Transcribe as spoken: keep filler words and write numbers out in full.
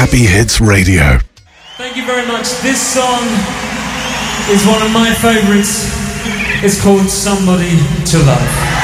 Happy Hits Radio. Thank you very much. This song is one of my favourites. It's called Somebody to Love.